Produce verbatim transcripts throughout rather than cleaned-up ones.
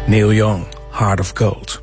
Neil Young, Heart of Gold.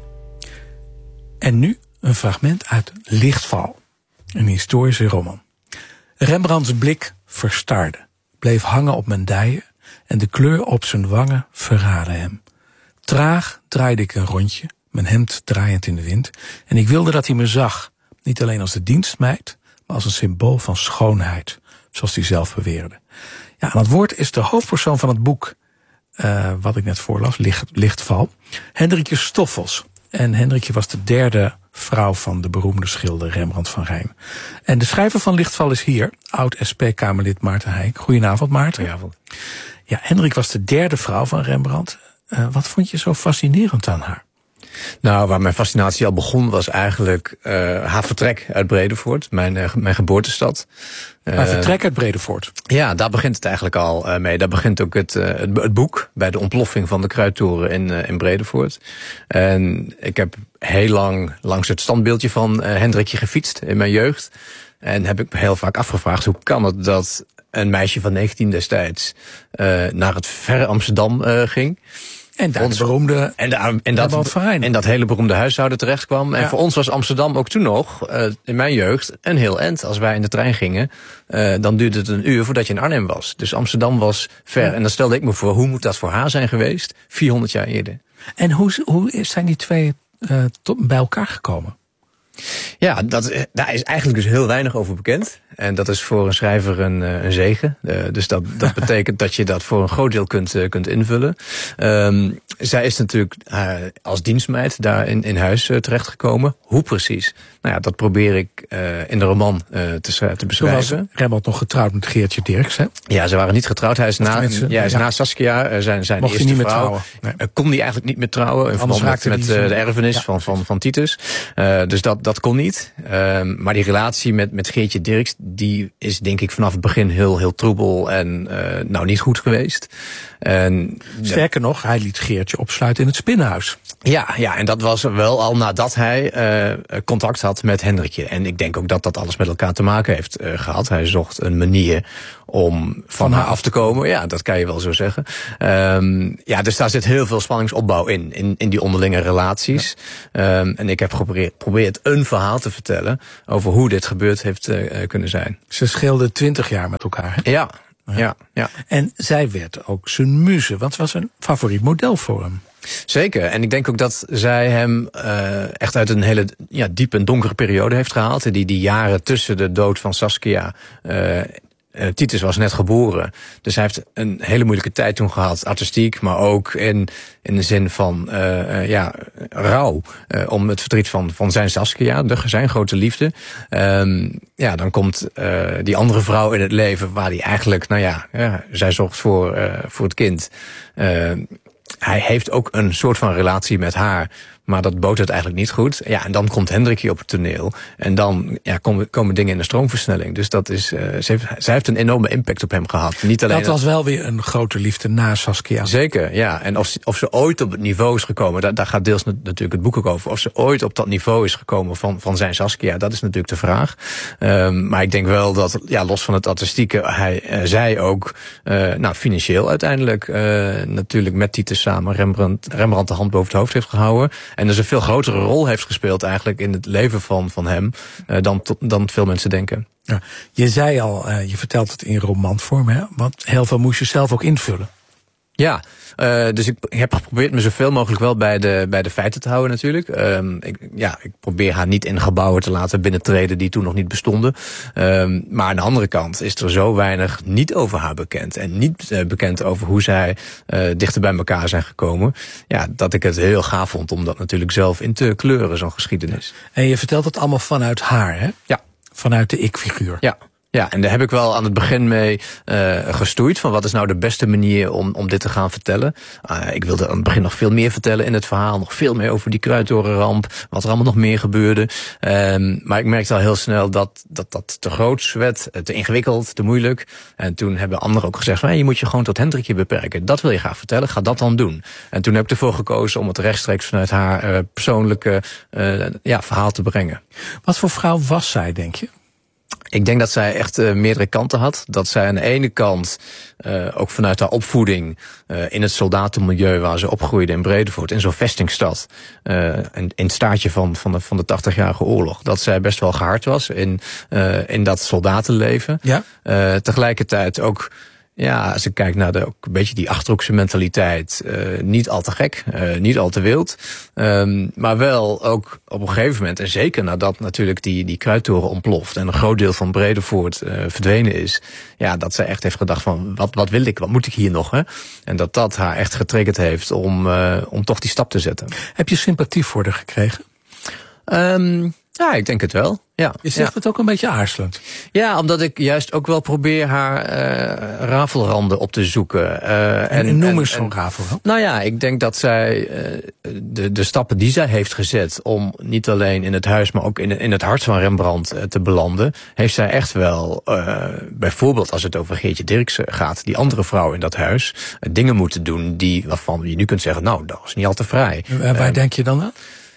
En nu een fragment uit Lichtval, een historische roman. Rembrandts blik verstarde, bleef hangen op mijn dijen en de kleur op zijn wangen verraadde hem. Traag draaide ik een rondje, mijn hemd draaiend in de wind, en ik wilde dat hij me zag, niet alleen als de dienstmeid, maar als een symbool van schoonheid, zoals hij zelf beweerde. Ja, en dat woord is de hoofdpersoon van het boek, uh, wat ik net voorlas, Licht, Lichtval, Hendrikje Stoffels. En Hendrikje was de derde vrouw van de beroemde schilder Rembrandt van Rijn. En de schrijver van Lichtval is hier, oud-S P-Kamerlid Maarten Heijk. Goedenavond, Maarten. Goedenavond. Ja, Hendrik was de derde vrouw van Rembrandt. Uh, wat vond je zo fascinerend aan haar? Nou, waar mijn fascinatie al begon was eigenlijk uh, haar vertrek uit Bredevoort, mijn, uh, mijn geboortestad. Haar uh, vertrek uit Bredevoort? Ja, daar begint het eigenlijk al uh, mee. Daar begint ook het, uh, het, het boek bij de ontploffing van de kruittoren in, uh, in Bredevoort. En ik heb heel lang langs het standbeeldje van uh, Hendrikje gefietst in mijn jeugd. En heb ik me heel vaak afgevraagd, hoe kan het dat een meisje van negentien destijds uh, naar het verre Amsterdam uh, ging. En daar ons, de beroemde en, de, en, dat, en dat hele beroemde huishouden terecht kwam. En ja. Voor ons was Amsterdam ook toen nog, uh, in mijn jeugd, een heel end. Als wij in de trein gingen, uh, dan duurde het een uur voordat je in Arnhem was. Dus Amsterdam was ver. Ja. En dan stelde ik me voor, hoe moet dat voor haar zijn geweest? vierhonderd jaar eerder. En hoe, hoe zijn die twee uh, tot, bij elkaar gekomen? Ja, dat, daar is eigenlijk dus heel weinig over bekend. En dat is voor een schrijver een, een zegen. Uh, dus dat, dat betekent dat je dat voor een groot deel kunt, uh, kunt invullen. Um, zij is natuurlijk uh, als dienstmeid daar in, in huis uh, terechtgekomen. Hoe precies? Nou ja, dat probeer ik uh, in de roman uh, te, te beschrijven. Toen was Rembrandt nog getrouwd met Geertje Dirks, hè? Ja, ze waren niet getrouwd. Hij is na, mensen, ja, hij is ja. na Saskia, uh, zijn, zijn Mocht eerste niet vrouw. Meer nee. uh, kon hij eigenlijk niet meer trouwen. In verband met, met uh, de erfenis ja, van, van, van Titus. Uh, dus dat, dat kon niet. Uh, maar die relatie met, met Geertje Dirks, die is denk ik vanaf het begin heel, heel troebel en uh, nou niet goed geweest. En, Sterker nog, hij liet Geertje opsluiten in het spinnenhuis. Ja, ja, en dat was wel al nadat hij uh, contact had met Hendrikje. En ik denk ook dat dat alles met elkaar te maken heeft uh, gehad. Hij zocht een manier om van, van haar af te komen. Ja, dat kan je wel zo zeggen. Um, ja, dus daar zit heel veel spanningsopbouw in, in, in die onderlinge relaties. Ja. Um, en ik heb geprobeerd, geprobeerd een verhaal te vertellen over hoe dit gebeurd heeft uh, kunnen zijn. Ze scheelden twintig jaar met elkaar, hè? Ja. Ja, ja. En zij werd ook zijn muze, want het was een favoriet model voor hem. Zeker, en ik denk ook dat zij hem uh, echt uit een hele ja, diepe en donkere periode heeft gehaald. Die, die jaren tussen de dood van Saskia. Uh, Uh, Titus was net geboren, dus hij heeft een hele moeilijke tijd toen gehad, artistiek, maar ook in, in de zin van uh, uh, ja, rouw uh, om het verdriet van, van zijn Saskia, de, zijn grote liefde. Um, ja, dan komt uh, die andere vrouw in het leven waar hij eigenlijk, nou ja, ja zij zorgt voor, uh, voor het kind. Uh, hij heeft ook een soort van relatie met haar, maar dat botert eigenlijk niet goed. Ja, en dan komt Hendrikje op het toneel. En dan ja, komen, komen dingen in de stroomversnelling. Dus dat is, uh, ze heeft, zij heeft een enorme impact op hem gehad. Niet alleen dat was wel weer een grote liefde na Saskia. Zeker, ja. En of ze, of ze ooit op het niveau is gekomen, daar, daar gaat deels natuurlijk het boek ook over. Of ze ooit op dat niveau is gekomen van, van zijn Saskia, dat is natuurlijk de vraag. Um, maar ik denk wel dat, ja, los van het artistieke, hij, uh, zij ook, uh, nou, financieel uiteindelijk, uh, natuurlijk met Titus samen Rembrandt, Rembrandt de hand boven het hoofd heeft gehouden. En dus een veel grotere rol heeft gespeeld eigenlijk in het leven van, van hem uh, dan, dan veel mensen denken. Ja, je zei al, uh, je vertelt het in romanvorm, hè? Want heel veel moest je zelf ook invullen. Ja, uh, dus ik heb geprobeerd me zoveel mogelijk wel bij de, bij de feiten te houden natuurlijk. Um, ik, ja, ik probeer haar niet in gebouwen te laten binnentreden die toen nog niet bestonden. Um, maar aan de andere kant is er zo weinig niet over haar bekend. En niet uh, bekend over hoe zij uh, dichter bij elkaar zijn gekomen. Ja, dat ik het heel gaaf vond om dat natuurlijk zelf in te kleuren, zo'n geschiedenis. En je vertelt het allemaal vanuit haar, hè? Ja. Vanuit de ik-figuur. Ja. Ja, en daar heb ik wel aan het begin mee uh, gestoeid. Van wat is nou de beste manier om, om dit te gaan vertellen. Uh, ik wilde aan het begin nog veel meer vertellen in het verhaal. Nog veel meer over die kruittorenramp. Wat er allemaal nog meer gebeurde. Um, maar ik merkte al heel snel dat dat, dat te groot werd. Te ingewikkeld, te moeilijk. En toen hebben anderen ook gezegd van, hey, je moet je gewoon tot Hendrikje beperken. Dat wil je graag vertellen, ga dat dan doen. En toen heb ik ervoor gekozen om het rechtstreeks vanuit haar uh, persoonlijke uh, ja, verhaal te brengen. Wat voor vrouw was zij, denk je? Ik denk dat zij echt uh, meerdere kanten had. Dat zij aan de ene kant, uh, ook vanuit haar opvoeding, uh, in het soldatenmilieu waar ze opgroeide in Bredevoort, in zo'n vestingstad, uh, in, in het staartje van, van de, van de tachtigjarige oorlog, dat zij best wel gehard was in, uh, in dat soldatenleven. Ja. Uh, tegelijkertijd ook, ja, als ik kijk naar de, ook een beetje die Achterhoekse mentaliteit, uh, niet al te gek, uh, niet al te wild. Um, maar wel ook op een gegeven moment, en zeker nadat natuurlijk die, die kruittoren ontploft en een groot deel van Bredevoort uh, verdwenen is, ja, dat zij echt heeft gedacht van, wat, wat wil ik, wat moet ik hier nog, hè? En dat dat haar echt getriggerd heeft om, uh, om toch die stap te zetten. Heb je sympathie voor haar gekregen? Um, ja, ik denk het wel. Ja, je zegt ja. het ook een beetje aarzelend. Ja, omdat ik juist ook wel probeer haar uh, rafelranden op te zoeken. Uh, en, en noem eens zo'n rafelrand. Nou ja, ik denk dat zij uh, de, de stappen die zij heeft gezet om niet alleen in het huis, maar ook in, in het hart van Rembrandt uh, te belanden, heeft zij echt wel, uh, bijvoorbeeld als het over Geertje Dirksen gaat, die andere vrouw in dat huis, uh, dingen moeten doen die waarvan je nu kunt zeggen, nou, dat is niet al te vrij. Uh, waar uh, denk je dan aan?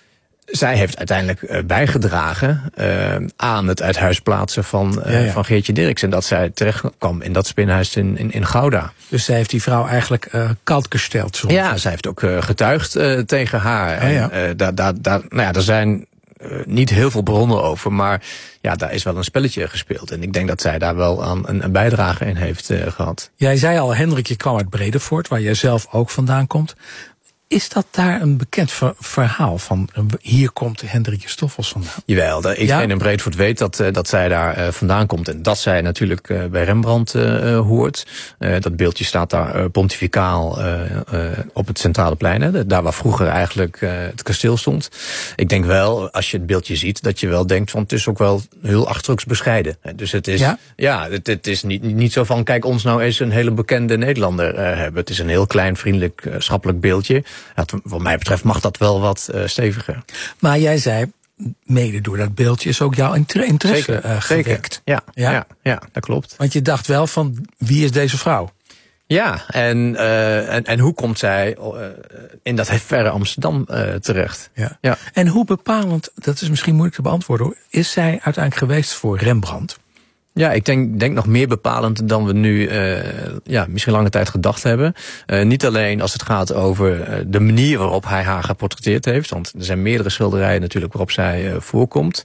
Zij heeft uiteindelijk uh, bijgedragen uh, aan het uit huis plaatsen van, uh, ja, ja. van Geertje Dirksen. En dat zij terecht kwam in dat spinnenhuis in, in, in Gouda. Dus zij heeft die vrouw eigenlijk uh, koud gesteld. Soms. Ja, zij heeft ook uh, getuigd uh, tegen haar. Ja, ja. En uh, daar, daar, daar, nou ja, er zijn uh, niet heel veel bronnen over, maar ja, daar is wel een spelletje gespeeld. En ik denk dat zij daar wel aan een, een bijdrage in heeft uh, gehad. Jij zei al, Hendrik, je kwam uit Bredevoort, waar jij zelf ook vandaan komt. Is dat daar een bekend ver- verhaal van, uh, hier komt Hendrikje Stoffels vandaan? Jawel, de, iedereen ja? in Bredevoort weet dat, uh, dat zij daar uh, vandaan komt. En dat zij natuurlijk uh, bij Rembrandt uh, hoort. Uh, dat beeldje staat daar uh, pontificaal uh, uh, op het centrale plein. Hè, daar waar vroeger eigenlijk uh, het kasteel stond. Ik denk wel, als je het beeldje ziet, dat je wel denkt van het is ook wel heel Achterhoeks bescheiden. Dus het is, ja? Ja, het, het is niet, niet zo van, kijk, ons nou eens een hele bekende Nederlander uh, hebben. Het is een heel klein, vriendelijk, uh, schappelijk beeldje. Ja, wat mij betreft mag dat wel wat uh, steviger. Maar jij zei, mede door dat beeldje is ook jouw interesse zeker, uh, gewekt. Zeker. Ja, ja? Ja, ja, dat klopt. Want je dacht wel van, wie is deze vrouw? Ja, en, uh, en, en hoe komt zij uh, in dat verre Amsterdam uh, terecht? Ja. Ja. En hoe bepalend, dat is misschien moeilijk te beantwoorden hoor, is zij uiteindelijk geweest voor Rembrandt? Ja, ik denk, denk nog meer bepalend dan we nu uh, ja, misschien lange tijd gedacht hebben. Uh, niet alleen als het gaat over uh, de manier waarop hij haar geportretteerd heeft. Want er zijn meerdere schilderijen natuurlijk waarop zij uh, voorkomt.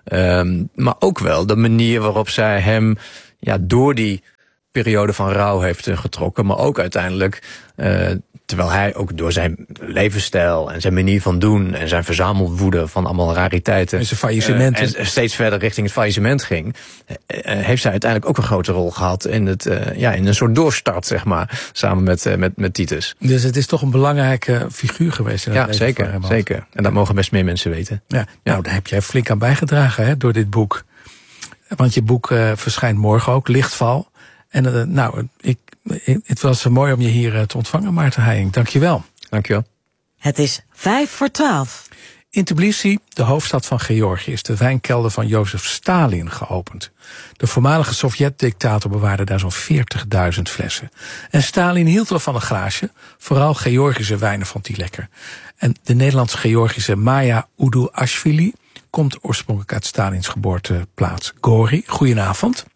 Um, maar ook wel de manier waarop zij hem ja, door die periode van rouw heeft uh, getrokken. Maar ook uiteindelijk, uh, terwijl hij ook door zijn levensstijl en zijn manier van doen en zijn verzamelwoede van allemaal rariteiten en zijn faillissement uh, en steeds verder richting het faillissement ging, uh, heeft zij uiteindelijk ook een grote rol gehad in het uh, ja in een soort doorstart, zeg maar, samen met uh, met met Titus. Dus het is toch een belangrijke figuur geweest in het ja, leven zeker, van Rembrandt. zeker. En dat ja. mogen best meer mensen weten. Ja, ja. Nou, daar heb jij flink aan bijgedragen, hè, door dit boek. Want je boek uh, verschijnt morgen ook, Lichtval. En uh, nou, ik, ik, het was mooi om je hier uh, te ontvangen, Maarten Heijink. Dank je wel. Dank je wel. Het is vijf voor twaalf. In Tbilisi, de hoofdstad van Georgië, is de wijnkelder van Jozef Stalin geopend. De voormalige Sovjet-dictator bewaarde daar zo'n veertigduizend flessen. En Stalin hield wel van een glaasje. Vooral Georgische wijnen vond hij lekker. En de Nederlands-Georgische Maya Uduashvili komt oorspronkelijk uit Stalins geboorteplaats Gori. Goedenavond.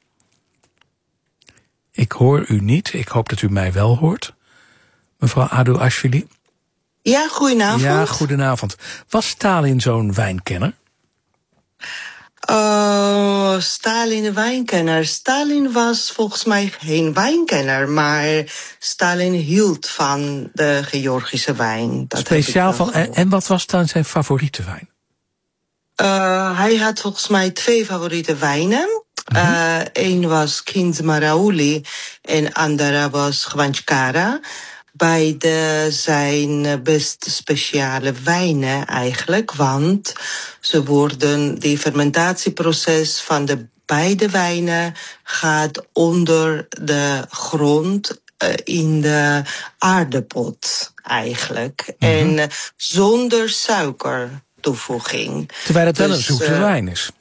Ik hoor u niet. Ik hoop dat u mij wel hoort. Mevrouw Uduashvili. Ja, goedenavond. Ja, goedenavond. Was Stalin zo'n wijnkenner? Uh, Stalin een wijnkenner. Stalin was volgens mij geen wijnkenner, maar Stalin hield van de Georgische wijn. Dat Speciaal van. En, en wat was dan zijn favoriete wijn? Uh, hij had volgens mij twee favoriete wijnen. Uh, Eén was Kind Marauli en andere was Gvanchkara. Beide zijn best speciale wijnen eigenlijk, want ze worden, die fermentatieproces van de beide wijnen gaat onder de grond uh, in de aardepot eigenlijk. Mm-hmm. En uh, zonder suikertoevoeging. Terwijl het wel dus, een zoete uh, wijn is.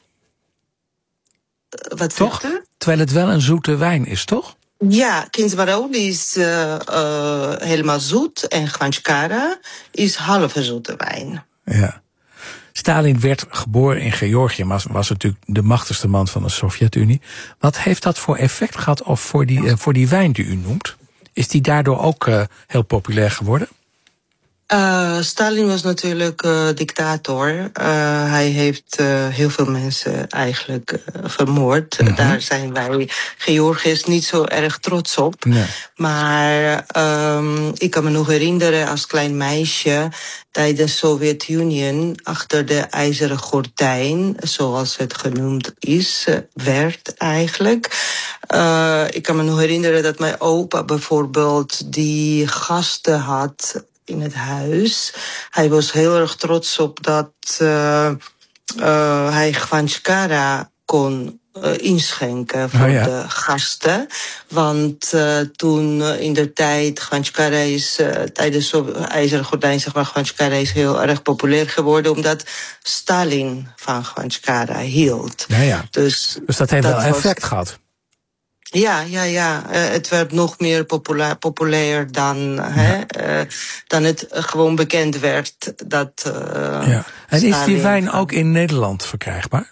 Wat toch? zegt u? Terwijl het wel een zoete wijn is, toch? Ja, Kind Marauli is uh, uh, helemaal zoet en Gvanchkara is halve zoete wijn. Ja. Stalin werd geboren in Georgië, maar was natuurlijk de machtigste man van de Sovjet-Unie. Wat heeft dat voor effect gehad of voor die, uh, voor die wijn die u noemt? Is die daardoor ook uh, heel populair geworden? Uh, Stalin was natuurlijk uh, dictator. Uh, hij heeft uh, heel veel mensen eigenlijk uh, vermoord. Mm-hmm. Daar zijn wij Georgiërs niet zo erg trots op. Nee. Maar um, ik kan me nog herinneren als klein meisje tijdens de Sovjet-Unie achter de ijzeren gordijn, zoals het genoemd is, werd eigenlijk. Uh, ik kan me nog herinneren dat mijn opa bijvoorbeeld die gasten had in het huis. Hij was heel erg trots op dat uh, uh, hij Gvanjkara kon uh, inschenken voor oh ja. de gasten. Want uh, toen uh, in de tijd, Gvanjkara is uh, tijdens de ijzeren gordijn, zeg maar, Gvanjkara is heel erg populair geworden, omdat Stalin van Gvanjkara hield. Ja, ja. Dus, dus dat heeft dat wel effect was gehad. Ja, ja, ja. Uh, het werd nog meer populair, populair dan, ja. hè, uh, dan het gewoon bekend werd dat. Uh, ja. En is die wijn ook in Nederland verkrijgbaar?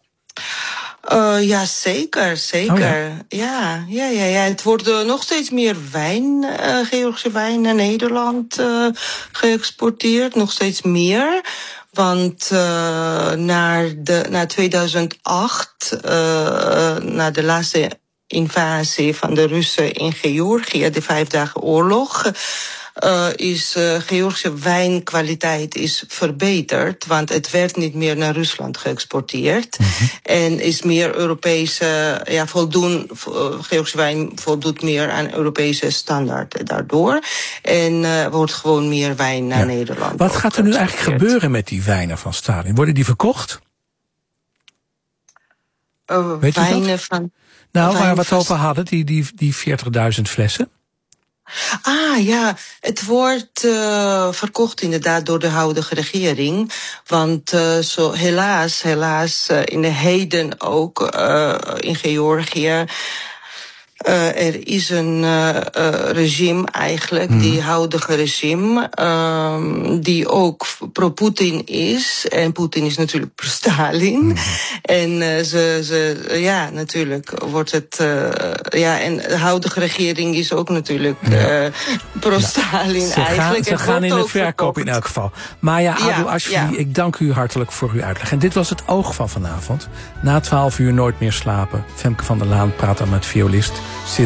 Uh, ja, zeker, zeker. Oh, ja. Ja, ja, ja, ja. Het wordt uh, nog steeds meer wijn, uh, Georgische wijn naar Nederland uh, geëxporteerd, nog steeds meer. Want uh, naar, de, naar tweeduizend acht, uh, naar de laatste invasie van de Russen in Georgië, de Vijfdagen Oorlog, uh, is uh, Georgische wijnkwaliteit is verbeterd, want het werd niet meer naar Rusland geëxporteerd. Mm-hmm. En is meer Europese, ja, voldoen, uh, Georgische wijn voldoet meer aan Europese standaarden daardoor. En uh, wordt gewoon meer wijn naar ja. Nederland. Wat gaat er nu eigenlijk gebeuren met die wijnen van Stalin? Worden die verkocht? Uh, Weet wijnen van... Nou, waar we het over hadden, die, die, die veertigduizend flessen. Ah ja, het wordt uh, verkocht inderdaad door de huidige regering. Want uh, zo, helaas, helaas uh, in de heden ook uh, in Georgië. Uh, er is een uh, uh, regime eigenlijk, mm. die huidige regime, um, die ook pro-Putin is. En Putin is natuurlijk pro-Stalin. Mm. En uh, ze, ze, ja, natuurlijk wordt het, uh, ja, en de huidige regering is ook natuurlijk uh, pro-Stalin ja. ze eigenlijk. Gaan, ze gaan in de verkoop in elk geval. Maar ja, Adil ja, Ashfari, ja. ik dank u hartelijk voor uw uitleg. En dit was het oog van vanavond. Na twaalf uur nooit meer slapen. Femke van der Laan praat dan met violist